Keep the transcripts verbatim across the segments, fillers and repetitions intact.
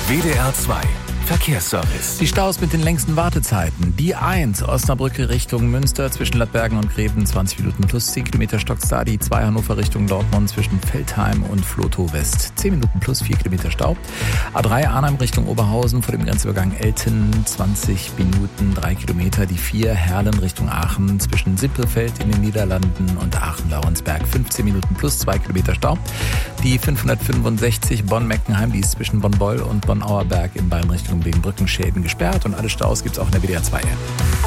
W D R zwei Verkehrsservice. Die Staus mit den längsten Wartezeiten. Die eins, Osnabrücke Richtung Münster zwischen Lattbergen und Gräben, zwanzig Minuten plus zehn Kilometer Stockstar. Die zwei, Hannover Richtung Dortmund zwischen Veltheim und Flotow West, zehn Minuten plus vier Kilometer Stau. A drei, Arnhem Richtung Oberhausen vor dem Grenzübergang Elten, zwanzig Minuten, drei Kilometer. Die vier, Herlen Richtung Aachen zwischen Simpelfeld in den Niederlanden und Aachen-Laurensberg, fünfzehn Minuten plus zwei Kilometer Stau. Die fünfhundertfünfundsechzig, Bonn-Meckenheim, die ist zwischen Bonn-Beul und Bonn-Auerberg in beiden Richtungen wegen Brückenschäden gesperrt, und alle Staus gibt's auch in der W D R zwei App.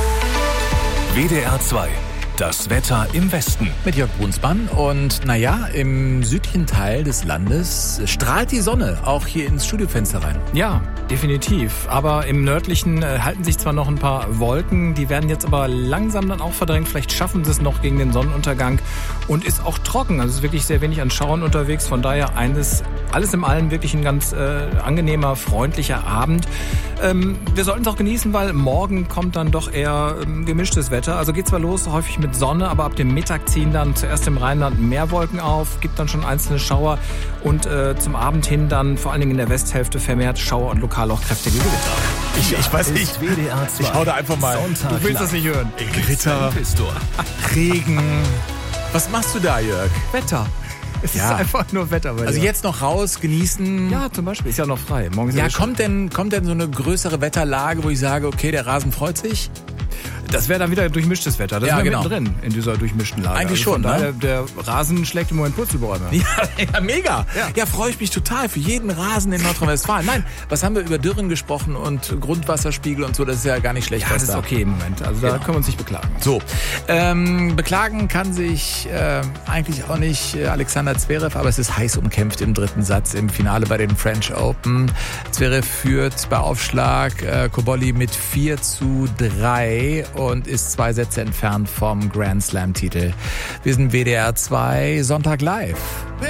W D R zwei. Das Wetter im Westen. Mit Jörg Brunsmann. Und naja, im südlichen Teil des Landes strahlt die Sonne auch hier ins Studiofenster rein. Ja, definitiv. Aber im nördlichen äh, halten sich zwar noch ein paar Wolken, die werden jetzt aber langsam dann auch verdrängt. Vielleicht schaffen sie es noch gegen den Sonnenuntergang, und ist auch trocken. Also es ist wirklich sehr wenig an Schauern unterwegs. Von daher eines, alles in allem wirklich ein ganz äh, angenehmer, freundlicher Abend. Ähm, wir sollten es auch genießen, weil morgen kommt dann doch eher ähm, gemischtes Wetter. Also geht zwar los, häufig mit Sonne, aber ab dem Mittag ziehen dann zuerst im Rheinland mehr Wolken auf, gibt dann schon einzelne Schauer, und äh, zum Abend hin dann vor allen Dingen in der Westhälfte vermehrt Schauer und lokal auch kräftige Gewitter. Ich, ich weiß nicht, W D R zwei. ich hau da einfach mal. Sonntag Du willst das nicht hören. Gewitter, Regen. Was machst du da, Jörg? Wetter. Es Ja. ist einfach nur Wetter. Bei Also dir. jetzt noch raus, genießen. Ja, zum Beispiel. Ist ja noch frei. Morgen ist Ja, ja kommt denn, kommt denn so eine größere Wetterlage, wo ich sage, okay, der Rasen freut sich? Das wäre dann wieder durchmischtes Wetter. Das Ja, ist ja genau. mittendrin in dieser durchmischten Lage. Eigentlich also von schon, ne? daher, der Rasen schlägt im Moment Purzelbäume. Ja, ja, mega. Ja. Ja, freue ich mich total für jeden Rasen in Nordrhein-Westfalen. Nein, was haben wir über Dürren gesprochen und Grundwasserspiegel und so, das ist ja gar nicht schlecht. Ja, was das ist da- okay im Moment. Also da Genau. können wir uns nicht beklagen. So, ähm, beklagen kann sich äh, eigentlich auch nicht äh, Alexander Zverev, aber es ist heiß umkämpft im dritten Satz im Finale bei den French Open. Zverev führt bei Aufschlag äh, Cobolli mit vier zu drei und ist zwei Sätze entfernt vom Grand Slam Titel. Wir sind W D R zwei Sonntag live.